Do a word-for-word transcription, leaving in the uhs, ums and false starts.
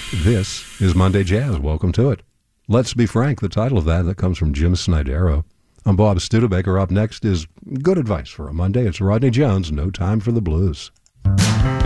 This is Monday Jazz. Welcome to it. Let's Be Frank, the title of that, that comes from Jim Snydero. I'm Bob Studebaker. Up next is good advice for a Monday. It's Rodney Jones, No Time for the Blues.